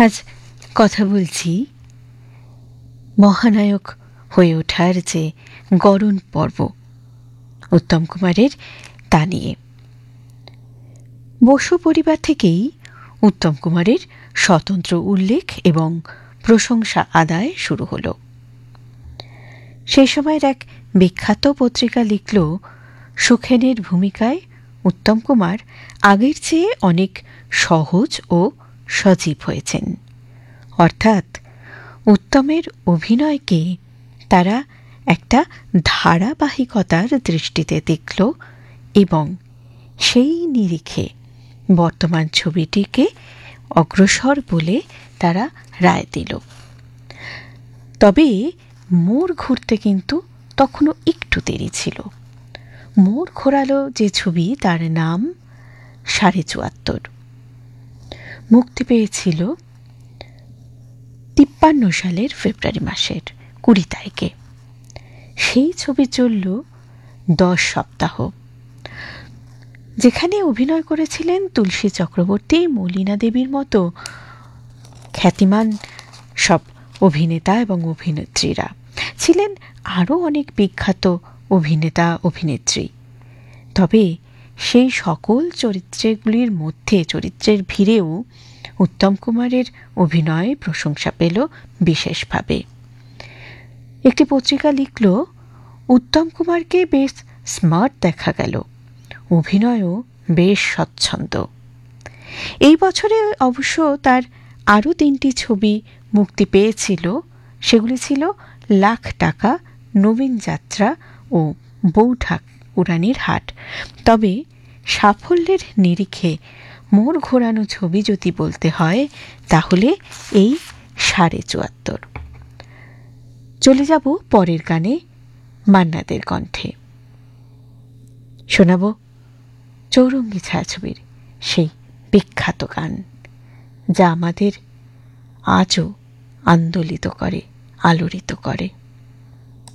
আজ কথা বলছি মহানায়ক হয়ে ওঠার যে গড়ন পর্ব উত্তম কুমারের তা নিয়ে। বসু পরিবার থেকেই উত্তম কুমারের স্বতন্ত্র উল্লেখ এবং প্রশংসা আদায় শুরু হল। সেই সময়ের এক বিখ্যাত পত্রিকা লিখল, সুখেনের ভূমিকায় উত্তম কুমার আগের চেয়ে অনেক সহজ ও সজীব হয়েছেন। অর্থাৎ উত্তমের অভিনয়কে তারা একটা ধারাবাহিকতার দৃষ্টিতে দেখল এবং সেই নিরিখে বর্তমান ছবিটিকে অগ্রসর বলে তারা রায় দিল। তবে মোড় ঘুরতে কিন্তু তখনও একটু দেরি ছিল। মোড় ঘোরালো যে ছবি তার নাম ৭৪.৫, মুক্তি পেয়েছিল ৫৩ সালের ফেব্রুয়ারি মাসের ২০ তারিখে। সেই ছবি চলল ১০ সপ্তাহ, যেখানে অভিনয় করেছিলেন তুলসী চক্রবর্তী, মলিনা দেবীর মতো খ্যাতিমান সব অভিনেতা এবং অভিনেত্রীরা। ছিলেন আরও অনেক বিখ্যাত অভিনেতা অভিনেত্রী। তবে সেই সকল চরিত্রগুলির মধ্যে চরিত্রের ভিড়েও উত্তম কুমারের অভিনয় প্রশংসা পেল বিশেষভাবে। একটি পত্রিকা লিখল, উত্তম কুমারকে বেশ স্মার্ট দেখা গেল, অভিনয়ও বেশ স্বচ্ছন্দ। এই বছরে অবশ্য তার আরও ৩টি ছবি মুক্তি পেয়েছিল। সেগুলি ছিল লাখ টাকা, নবীন যাত্রা ও বৌঠাকুরানীর হাট। তবে সাফল্যের নিরিখে মোড় ঘোরানো ছবি যদি বলতে হয় তাহলে এই ৭৪.৫। চলে যাব পরের গানে, মান্নাদের কণ্ঠে শোনাব চৌরঙ্গী ছায়াছবির সেই বিখ্যাত গান, যা আমাদের আজও আন্দোলিত করে, আলোড়িত করে।